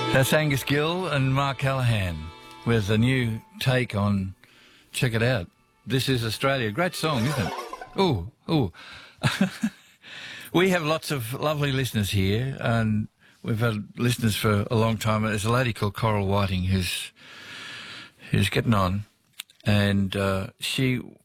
That's Angus Gill and Mark Callahan with a new take on Check It Out. This is Australia. Great song, isn't it? Ooh. We have lots of lovely listeners here, and we've had listeners for a long time. There's a lady called Coral Whiting who's getting on, and she